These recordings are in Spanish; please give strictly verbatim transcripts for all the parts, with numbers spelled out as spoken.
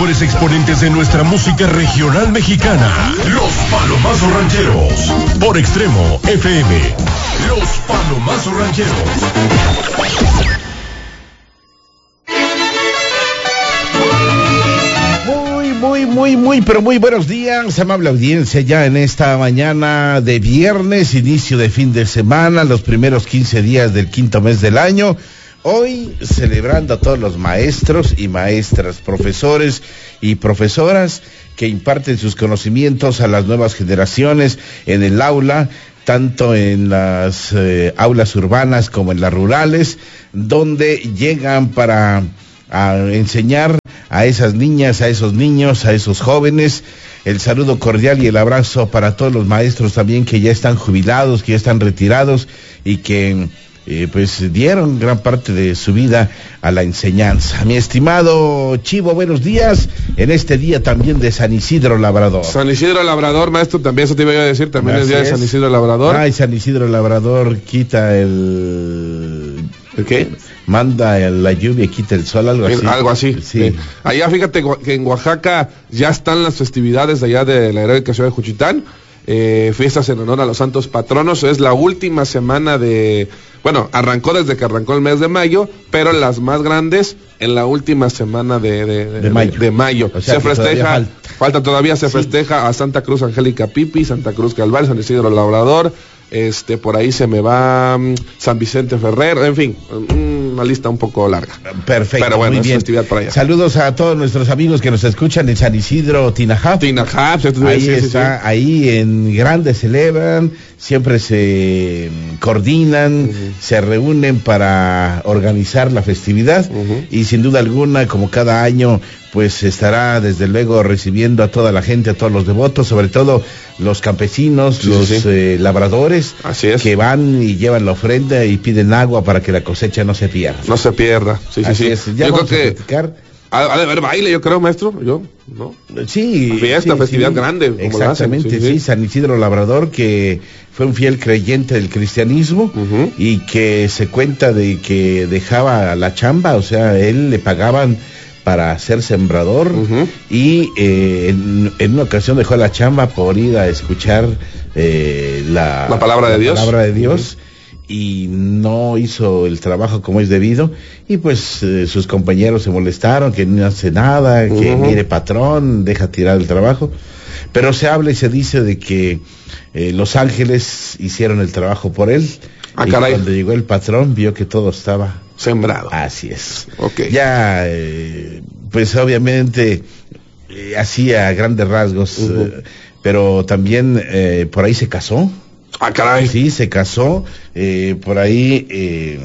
mejores exponentes de nuestra música regional mexicana. Los Palomazos Rancheros. Por Extremo F M. Los Palomazos Rancheros. Muy, muy, muy, pero muy buenos días, amable audiencia, ya en esta mañana de viernes, inicio de fin de semana, los primeros quince días del quinto mes del año. Hoy celebrando a todos los maestros y maestras, profesores y profesoras que imparten sus conocimientos a las nuevas generaciones en el aula, tanto en las eh, aulas urbanas como en las rurales, donde llegan para a enseñar a esas niñas, a esos niños, a esos jóvenes. El saludo cordial y el abrazo para todos los maestros también que ya están jubilados, que ya están retirados y que eh, pues dieron gran parte de su vida a la enseñanza. Mi estimado Chivo, buenos días, en este día también de San Isidro Labrador. San Isidro Labrador, maestro, también eso te iba a decir, también es día de San Isidro Labrador. Ay, San Isidro Labrador quita el... ¿El qué? Manda la lluvia, quita el sol, algo así. Algo así, sí. sí. Allá fíjate que en Oaxaca ya están las festividades de allá de la heroica ciudad de Juchitán, eh, fiestas en honor a los santos patronos. Es la última semana de... Bueno, arrancó desde que arrancó el mes de mayo, pero las más grandes en la última semana de, de, de, de mayo. De, de mayo. O sea, se festeja, todavía falta. falta todavía, se sí. festeja a Santa Cruz Angélica Pipi, Santa Cruz Calvario, San Isidro Labrador, este, por ahí se me va um, San Vicente Ferrer, en fin, um, una lista un poco larga. Perfecto, pero bueno, muy es bien. Festividad por allá. Saludos a todos nuestros amigos que nos escuchan en San Isidro, Tinajap. Tinajap, ahí sí, está, sí, sí. ahí en grande celebran, siempre se coordinan, uh-huh. se reúnen para organizar la festividad, uh-huh. y sin duda alguna, como cada año, pues estará desde luego recibiendo a toda la gente, a todos los devotos, sobre todo los campesinos, sí, los sí. Eh, labradores, así es. Que van y llevan la ofrenda y piden agua para que la cosecha no se pierda. No se pierda, sí, sí, así sí. Es. Ya yo vamos creo que a platicar. Ha de haber baile, yo creo, maestro, yo, ¿no? Sí. Fiesta, sí, festividad sí. grande. Como exactamente, sí, sí, sí. San Isidro Labrador, que fue un fiel creyente del cristianismo, uh-huh. y que se cuenta de que dejaba la chamba, o sea, él le pagaban para ser sembrador, uh-huh. y eh, en, en una ocasión dejó la chamba por ir a escuchar eh, la, la palabra de la Dios, palabra de Dios. Uh-huh. Y no hizo el trabajo como es debido, y pues eh, sus compañeros se molestaron, que no hace nada, uh-huh. que mire patrón, deja tirar el trabajo, pero se habla y se dice de que eh, los ángeles hicieron el trabajo por él, ah, y caray. Cuando llegó el patrón vio que todo estaba sembrado. Así es. Okay. Ya, eh, pues obviamente eh, hacía grandes rasgos, uh-huh. eh, pero también eh, por ahí se casó. Ah, caray. Sí, se casó, eh, por ahí, eh,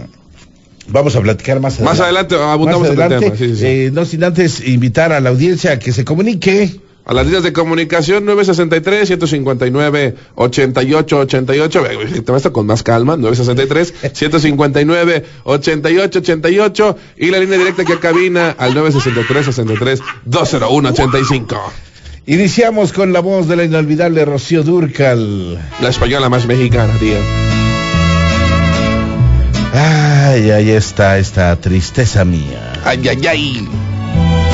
vamos a platicar más adelante. Más adelante, abundamos en el tema. Sí, sí, sí. Eh, no sin antes invitar a la audiencia a que se comunique. A las líneas de comunicación nueve sesenta y tres, ciento cincuenta y nueve, ochenta y ocho ochenta y ocho, te vas con más calma, nueve sesenta y tres, ciento cincuenta y nueve, ochenta y ocho ochenta y ocho, y la línea directa que cabina al nueve sesenta y tres, sesenta y tres, doscientos uno, ochenta y cinco. Iniciamos con la voz de la inolvidable Rocío Dúrcal. La española más mexicana, tío. Ay, ahí está esta tristeza mía. Ay, ay, ay.